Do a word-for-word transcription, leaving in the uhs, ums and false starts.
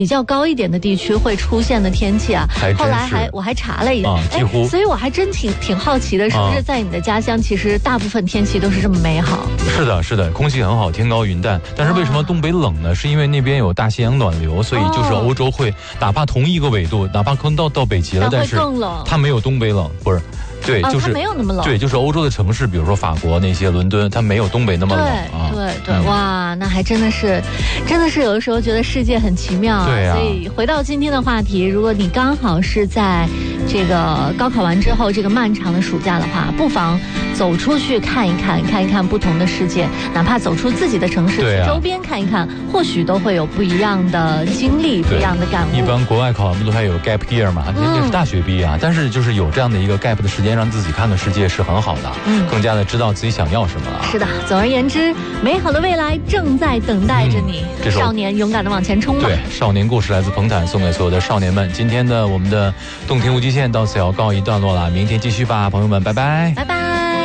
比较高一点的地区会出现的天气啊。后来还我还查了一下， 啊、几乎， 所以我还真挺挺好奇的，是不是在你的家乡，其实大部分天气都是这么美好？ 是的，是的，空气很好，天高云淡。但是为什么东北冷呢？是因为那边有大西洋暖流，所以就是欧洲会，哪怕同一个纬度，哪怕可能到到北极了，但是更冷， 它没有东北冷，不是。对，就是、 哦、它没有那么冷。 对，就是欧洲的城市，比如说法国那些伦敦，它没有东北那么冷啊。 对对对、嗯，哇，那还真的是，真的是有的时候觉得世界很奇妙啊。 对啊。 所以回到今天的话题，如果你刚好是在这个高考完之后这个漫长的暑假的话，不妨走出去看一看，看一看不同的世界，哪怕走出自己的城市，去周边看一看，或许都会有不一样的经历，不一样的感悟。 一般国外考完不都还有 gap year 嘛？那、嗯、是大学毕业啊，但是就是有这样的一个 gap 的时间。让自己看看世界是很好的，嗯，更加的知道自己想要什么了。 是的，总而言之，美好的未来正在等待着你。嗯、少年勇敢的往前冲吧！ 对，少年故事来自彭坦，送给所有的少年们。今天的我们的动听无极限到此要告一段落了，明天继续吧，朋友们，拜拜， 拜拜。